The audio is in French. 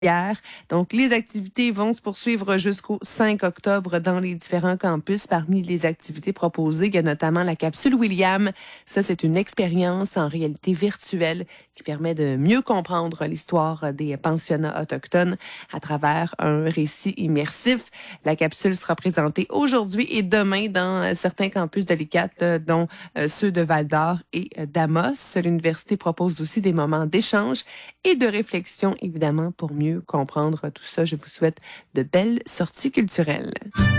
hier. Donc, les activités vont se poursuivre jusqu'au 5 octobre dans les différents campus. Parmi les activités proposées, il y a notamment la capsule William. Ça, c'est une expérience en réalité virtuelle qui permet de mieux comprendre l'histoire des pensionnats autochtones à travers un récit immersif. La capsule sera présentée aujourd'hui et demain dans certains campus de l'ICAT, dont ceux de Val-d'Or et d'Amos. L'université propose aussi des moments d'échange et de réflexion, évidemment, pour mieux comprendre tout ça. Je vous souhaite de belles sorties culturelles.